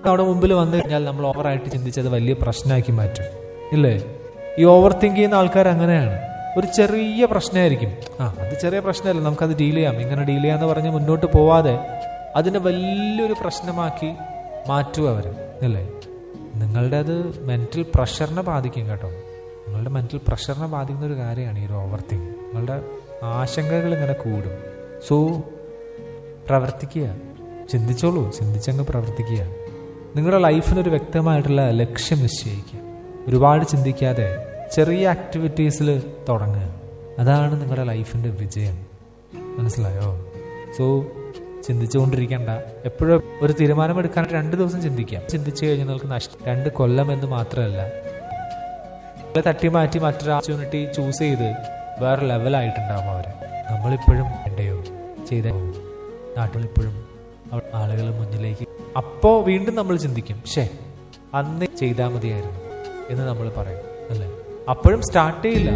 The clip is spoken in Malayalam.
നമ്മുടെ മുമ്പിൽ വന്നു കഴിഞ്ഞാൽ നമ്മൾ ഓവറായിട്ട് ചിന്തിച്ചത് വലിയ പ്രശ്നമാക്കി മാറ്റും, ഇല്ലേ? ഈ ഓവർ തിങ്ക് ചെയ്യുന്ന ആൾക്കാർ അങ്ങനെയാണ്. ഒരു ചെറിയ പ്രശ്നമായിരിക്കും, അത് ചെറിയ പ്രശ്നമല്ല, നമുക്കത് ഡീൽ ചെയ്യാം, ഇങ്ങനെ ഡീൽ ചെയ്യാന്ന് പറഞ്ഞ് മുന്നോട്ട് പോവാതെ അതിനെ വലിയൊരു പ്രശ്നമാക്കി മാറ്റുക അവർ, അല്ലേ? നിങ്ങളുടെ അത് മെന്റൽ പ്രഷറിനെ ബാധിക്കും കേട്ടോ. നിങ്ങളുടെ മെന്റൽ പ്രഷറിനെ ബാധിക്കുന്ന ഒരു കാര്യമാണ് ഈ ഒരു ഓവർ തിങ്ക്. നിങ്ങളുടെ ആശങ്കകൾ ഇങ്ങനെ കൂടും. സോ പ്രവർത്തിക്കുക, ചിന്തിച്ചോളൂ, ചിന്തിച്ചങ്ങ് പ്രവർത്തിക്കുക. നിങ്ങളുടെ ലൈഫിനൊരു വ്യക്തമായിട്ടുള്ള ലക്ഷ്യം നിശ്ചയിക്കുക. ഒരുപാട് ചിന്തിക്കാതെ ചെറിയ ആക്ടിവിറ്റീസിൽ തുടങ്ങുക. അതാണ് നിങ്ങളുടെ ലൈഫിൻ്റെ വിജയം. മനസ്സിലായോ? സോ ചിന്തിച്ചുകൊണ്ടിരിക്കേണ്ട. എപ്പോഴും ഒരു തീരുമാനമെടുക്കാൻ 2 ദിവസം ചിന്തിക്കാം. ചിന്തിച്ചു കഴിഞ്ഞാൽ നിങ്ങൾക്ക് നഷ്ടം 2 കൊല്ലം എന്ന് മാത്രമല്ല. തട്ടി മാറ്റി മറ്റൊരു ഓപ്പർച്യൂണിറ്റി ചൂസ് ചെയ്ത് വേറെ ലെവലായിട്ടുണ്ടാവും അവർ. നമ്മളിപ്പോഴും വേണ്ടയോ ചെയ്ത നാട്ടിലിപ്പോഴും ആളുകൾ മുന്നിലേക്ക്. അപ്പോൾ വീണ്ടും നമ്മൾ ചിന്തിക്കും, അന്ന് ചെയ്താൽ മതിയായിരുന്നു എന്ന് നമ്മൾ പറയും, അല്ലേ? അപ്പോഴും സ്റ്റാർട്ട് ചെയ്യില്ല.